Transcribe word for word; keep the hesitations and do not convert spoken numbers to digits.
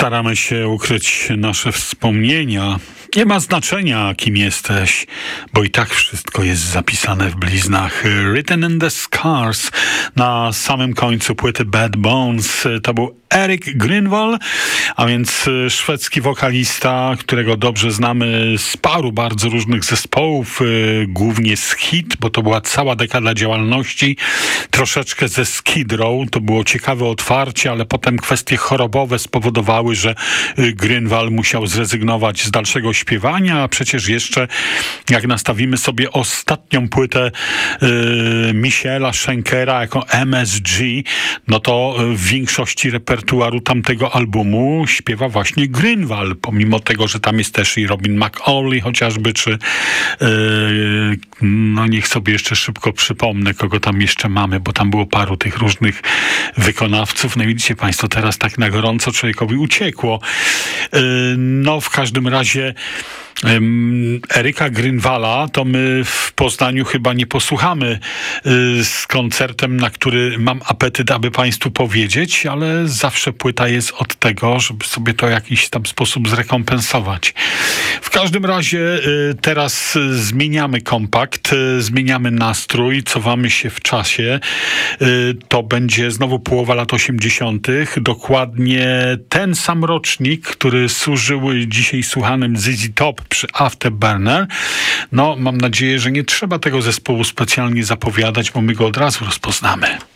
Staramy się ukryć nasze wspomnienia. Nie ma znaczenia, kim jesteś, bo i tak wszystko jest zapisane w bliznach. Written in the Scars na samym końcu płyty Bad Bones to był Erik Grönwall, a więc szwedzki wokalista, którego dobrze znamy z paru bardzo różnych zespołów, głównie z Hit, bo to była cała dekada działalności, troszeczkę ze Skid Row, to było ciekawe otwarcie, ale potem kwestie chorobowe spowodowały, że Grönwall musiał zrezygnować z dalszego śpiewania, a przecież jeszcze jak nastawimy sobie ostatnią płytę y, Michaela Schenkera jako M S G, no to w większości repertuaru tamtego albumu śpiewa właśnie Grönwall, pomimo tego, że tam jest też i Robin McAuley chociażby, czy yy, no niech sobie jeszcze szybko przypomnę, kogo tam jeszcze mamy, bo tam było paru tych różnych wykonawców. No widzicie państwo, teraz tak na gorąco człowiekowi uciekło. Yy, no w każdym razie Erika Grönwalla to my w Poznaniu chyba nie posłuchamy z koncertem, na który mam apetyt, aby państwu powiedzieć, ale zawsze płyta jest od tego, żeby sobie to w jakiś tam sposób zrekompensować. W każdym razie teraz zmieniamy kompakt, zmieniamy nastrój, cofamy się w czasie. To będzie znowu połowa lat osiemdziesiątych. Dokładnie ten sam rocznik, który służył dzisiaj słuchanym Z Z Top przy Afterburner. No, mam nadzieję, że nie trzeba tego zespołu specjalnie zapowiadać, bo my go od razu rozpoznamy.